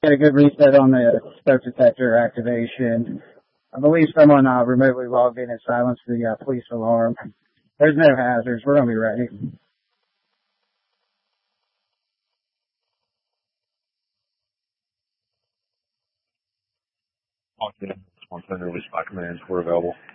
Get a good reset on the smoke detector activation. I believe someone remotely logged in and silenced the police alarm. There's no hazards. We're going to be ready. Montana, Montana Release by Commands, we're available.